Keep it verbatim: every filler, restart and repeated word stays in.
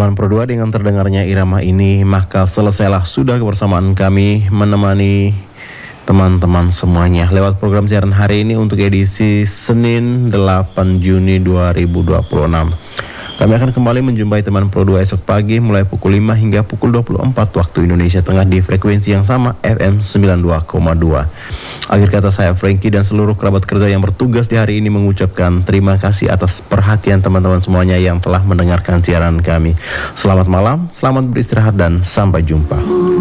Teman Pro dua, dengan terdengarnya irama ini, maka selesailah sudah kebersamaan kami menemani teman-teman semuanya lewat program siaran hari ini untuk edisi Senin delapan Juni dua ribu dua puluh enam. Kami akan kembali menjumpai teman Pro dua esok pagi mulai pukul lima hingga pukul dua puluh empat waktu Indonesia Tengah di frekuensi yang sama F M sembilan puluh dua koma dua. Akhir kata, saya Frankie dan seluruh kerabat kerja yang bertugas di hari ini mengucapkan terima kasih atas perhatian teman-teman semuanya yang telah mendengarkan siaran kami. Selamat malam, selamat beristirahat dan sampai jumpa.